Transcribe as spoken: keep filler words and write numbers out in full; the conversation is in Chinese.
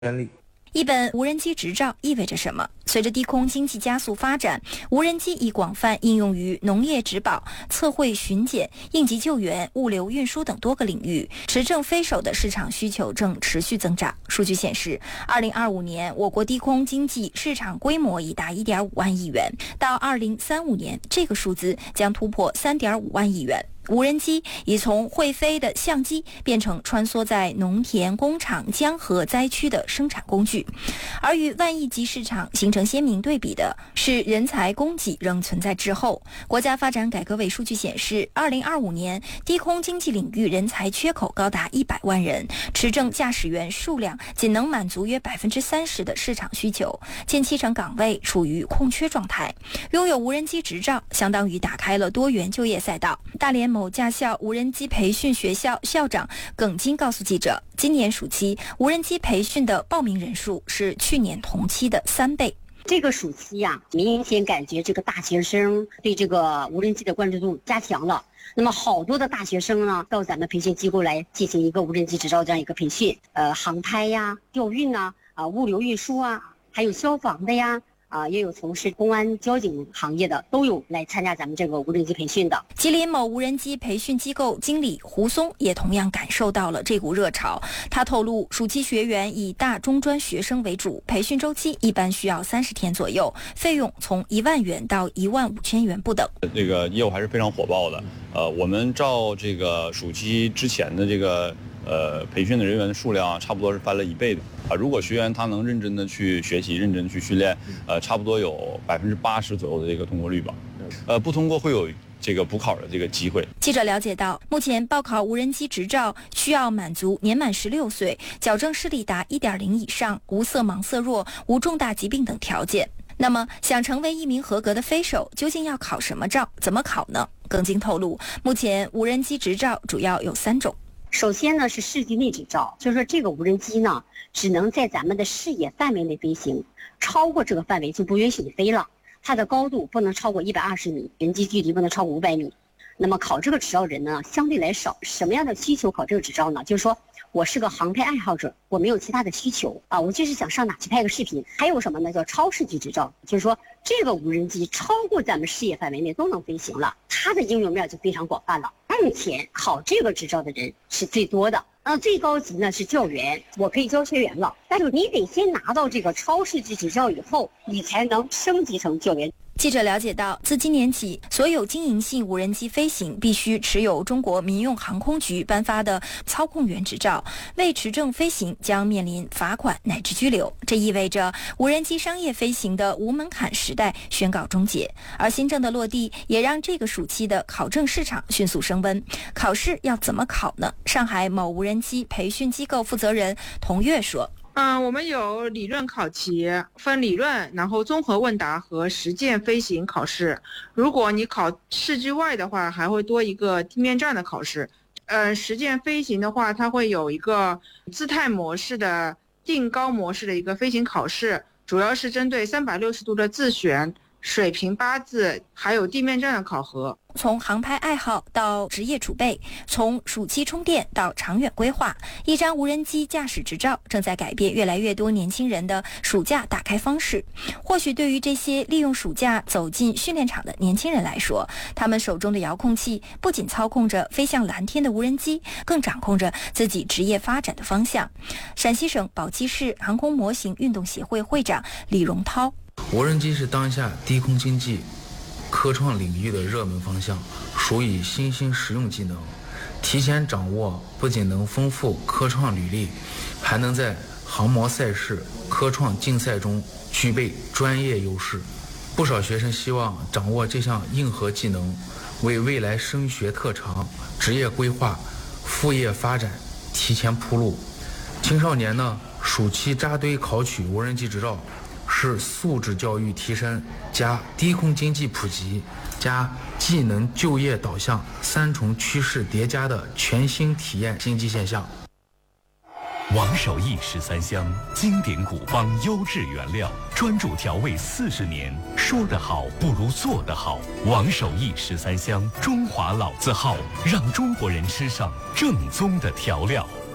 权利。 一本无人机执照意味着什么？随着低空经济加速发展，无人机已广泛应用于农业植保、测绘巡检、应急救援、物流运输等多个领域。持证飞手的市场需求正持续增长。数据显示，二零二五年我国低空经济市场规模已达一点五万亿元，到二零三五年，这个数字将突破三点五万亿元。无人机已从会飞的相机变成穿梭在农田、工厂、江河灾区的生产工具，而与万亿级市场形成鲜明对比的是，人才供给仍存在滞后。国家发展改革委数据显示，二零二五年低空经济领域人才缺口高达一百万人，持证驾驶员数量仅能满足约百分之三十的市场需求，近七成岗位处于空缺状态。拥有无人机执照，相当于打开了多元就业赛道。大连某驾校无人机培训学校校长耿金告诉记者，今年暑期无人机培训的报名人数是去年同期的三倍。 这个暑期呀、啊，明显感觉这个大学生对这个无人机的关注度加强了。那么好多的大学生呢，到咱们培训机构来进行一个无人机执照这样一个培训，呃，航拍呀、调运呐、啊、物流运输啊，还有消防的呀。啊，也有从事公安交警行业的，都有来参加咱们这个无人机培训的。 吉林某无人机培训机构经理胡松也同样感受到了这股热潮。他透露，暑期学员以大中专学生为主，培训周期一般需要三十天左右，费用从一万元到一万五千元不等。 这个业务还是非常火爆的。呃，我们照这个暑期之前的这个呃培训的人员的数量，差不多是翻了一倍的。啊，如果学员他能认真的去学习，认真的去训练，呃，差不多有百分之八十左右的这个通过率吧。呃，不通过会有这个补考的这个机会。 记者了解到，目前报考无人机执照需要满足年满十六岁、矫正视力达一点零以上、无色盲色弱、无重大疾病等条件。那么，想成为一名合格的飞手，究竟要考什么照？怎么考呢？耿金透露，目前无人机执照主要有三种。 首先呢是视距内执照，就是说这个无人机呢只能在咱们的视野范围内飞行，超过这个范围就不允许你飞了。它的高度不能超过一百二十米，人机距离不能超过五百米。那么考这个执照人呢相对来少，什么样的需求考这个执照呢？就是说我是个航拍爱好者，我没有其他的需求啊，我就是想上哪去拍个视频。还有什么呢？叫超视距执照，就是说这个无人机超过咱们视野范围内都能飞行了，它的应用面就非常广泛了。目前考这个执照的人是最多的。那最高级呢是教员，我可以教学员了，但是你得先拿到这个超视距执照以后，你才能升级成教员。 记者了解到，自今年起，所有经营性无人机飞行必须持有中国民用航空局颁发的操控员执照，未持证飞行将面临罚款乃至拘留。这意味着无人机商业飞行的无门槛时代宣告终结。而新政的落地，也让这个暑期的考证市场迅速升温。考试要怎么考呢？上海某无人机培训机构负责人童月说。 嗯，我们有理论考题，分理论，然后综合问答和实践飞行考试。如果你考视距外的话，还会多一个地面站的考试。呃，实践飞行的话，它会有一个姿态模式的定高模式的一个飞行考试，主要是针对三百六十度的自旋、水平八字，还有地面站的考核。 从航拍爱好到职业储备，从暑期充电到长远规划，一张无人机驾驶执照正在改变越来越多年轻人的暑假打开方式。或许对于这些利用暑假走进训练场的年轻人来说，他们手中的遥控器不仅操控着飞向蓝天的无人机，更掌控着自己职业发展的方向。陕西省宝鸡市航空模型运动协会会长李荣涛， 无人机是当下低空经济科创领域的热门方向，属于新兴实用技能。提前掌握不仅能丰富科创履历，还能在航模赛事、科创竞赛中具备专业优势。不少学生希望掌握这项硬核技能，为未来升学特长、职业规划、副业发展提前铺路。青少年呢，暑期扎堆考取无人机执照，是素质教育提升加低空经济普及加技能就业导向三重趋势叠加的全新体验经济现象。 王守义十三香，经典古方，优质原料，专注调味四十年，说得好不如做得好。王守义十三香，中华老字号，让中国人吃上正宗的调料。